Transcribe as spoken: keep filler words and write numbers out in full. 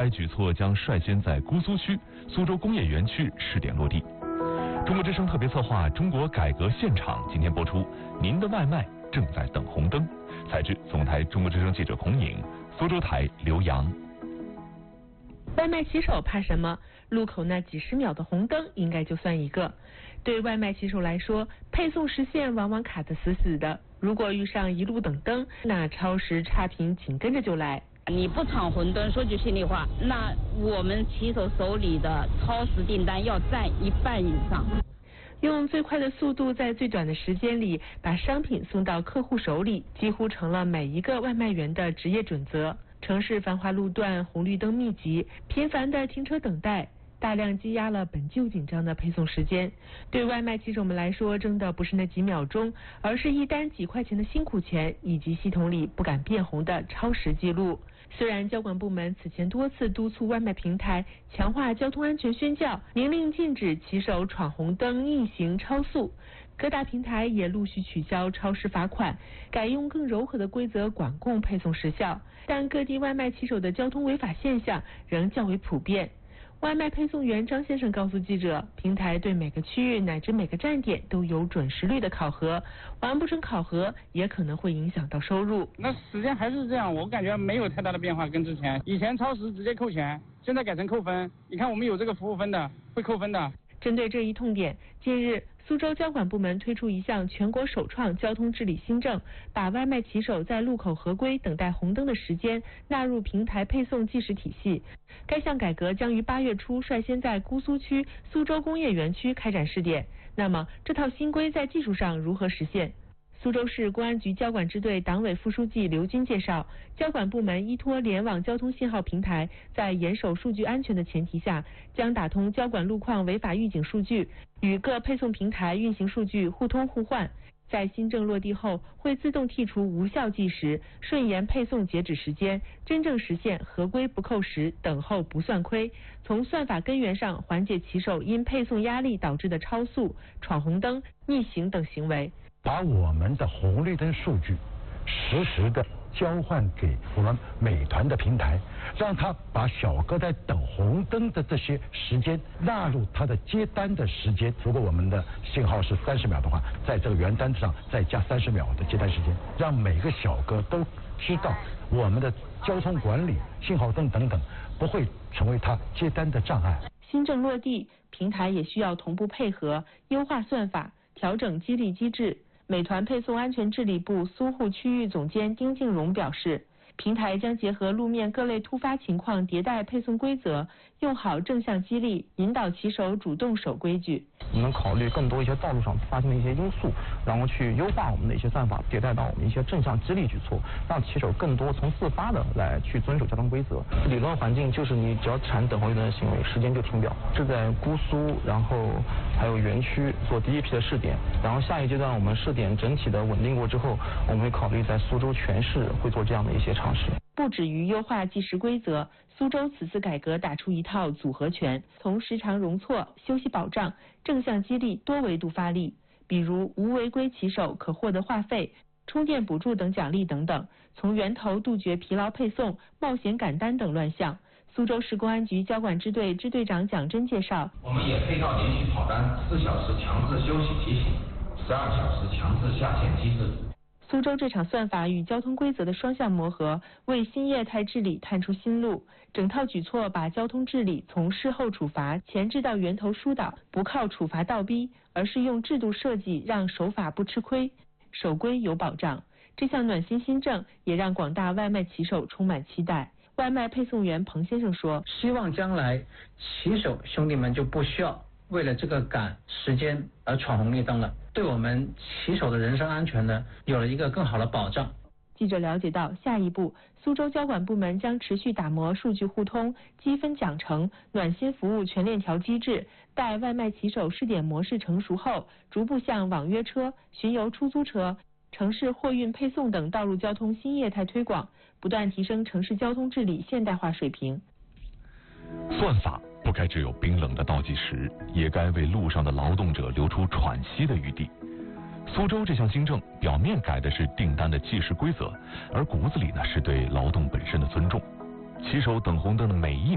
举措将率先在姑苏区苏州工业园区试点落地。中国之声特别策划《中国改革现场》今天播出，您的外卖正在等红灯。采制总台中国之声记者孔颖，苏州台刘洋。 外卖骑手怕什么？路口那几十秒的红灯应该就算一个。对外卖骑手来说，配送时限往往卡得死死的。如果遇上一路等灯，那超时差评紧跟着就来。 你不闯红灯，说句心里话，那我们骑手手里的超时订单要占一半以上。 用最快的速度，在最短的时间里把商品送到客户手里，几乎成了每一个外卖员的职业准则。城市繁华路段，红绿灯密集，频繁的停车等待，大量积压了本就紧张的配送时间。对外卖骑手们来说，争的不是那几秒钟，而是一单几块钱的辛苦钱，以及系统里不敢变红的超时记录。虽然交管部门此前多次督促外卖平台强化交通安全宣教，明令禁止骑手闯红灯、逆行、超速，各大平台也陆续取消超时罚款，改用更柔和的规则管控配送时效，但各地外卖骑手的交通违法现象仍较为普遍。外卖配送员张先生告诉记者，平台对每个区域乃至每个站点都有准时率的考核，完不成考核也可能会影响到收入。 那时间还是这样，我感觉没有太大的变化，跟之前以前超时直接扣钱，现在改成扣分。你看我们有这个服务分的，会扣分的。 针对这一痛点，近日苏州交管部门推出一项全国首创交通治理新政，把外卖骑手在路口合规等待红灯的时间纳入平台配送计时体系。该项改革将于八月初率先在姑苏区苏州工业园区开展试点。那么这套新规在技术上如何实现？苏州市公安局交管支队党委副书记刘军介绍，交管部门依托联网交通信号平台，在严守数据安全的前提下，将打通交管路况违法预警数据，与各配送平台运行数据互通互换。在新政落地后，会自动剔除无效计时，顺延配送截止时间，真正实现合规不扣时，等候不算亏，从算法根源上缓解骑手因配送压力导致的超速、闯红灯、逆行等行为。 把我们的红绿灯数据实时的交换给我们美团的平台，让他把小哥在等红灯的这些时间纳入他的接单的时间。如果我们的信号是三十秒的话，在这个原单上再加三十秒的接单时间，让每个小哥都知道我们的交通管理、信号灯等等不会成为他接单的障碍。 新政落地，平台也需要同步配合，优化算法，调整激励机制。美团配送安全治理部苏沪区域总监丁静荣表示，平台将结合路面各类突发情况迭代配送规则，用好正向激励，引导骑手主动守规矩。 我们考虑更多一些道路上发生的一些因素，然后去优化我们的一些算法，迭代到我们一些正向激励举措，让骑手更多从自发的来去遵守交通规则。理论环境就是你只要产等候一段的行为，时间就停表。是在姑苏，然后还有园区做第一批的试点，然后下一阶段我们试点整体的稳定过之后，我们会考虑在苏州全市会做这样的一些尝试。 不止于优化计时规则，苏州此次改革打出一套组合拳，从时长容错、休息保障、正向激励多维度发力，比如无违规骑手可获得话费、充电补助等奖励等等，从源头杜绝疲劳配送、冒险赶单等乱象。苏州市公安局交管支队支队长蒋真介绍， 我们也配套连续跑单、四小时强制休息提醒、十二小时强制下线机制。 苏州这场算法与交通规则的双向磨合，为新业态治理探出新路。整套举措把交通治理从事后处罚前置到源头疏导，不靠处罚倒逼，而是用制度设计让守法不吃亏，守规有保障。这项暖心新政也让广大外卖骑手充满期待。外卖配送员彭先生说， 希望将来骑手兄弟们就不需要为了这个赶时间而闯红绿灯了，对我们骑手的人身安全呢有了一个更好的保障。 记者了解到，下一步苏州交管部门将持续打磨数据互通、积分奖惩、暖心服务全链条机制，待外卖骑手试点模式成熟后，逐步向网约车、巡游出租车、城市货运配送等道路交通新业态推广，不断提升城市交通治理现代化水平。 算法不该只有冰冷的倒计时，也该为路上的劳动者留出喘息的余地。苏州这项新政表面改的是订单的计时规则，而骨子里呢是对劳动本身的尊重。骑手等红灯的每一